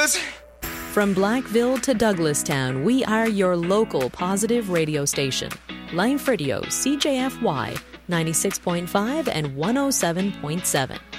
was. From Blackville to Douglastown, we are your local positive radio station. Life Radio, CJFY, 96.5 and 107.7.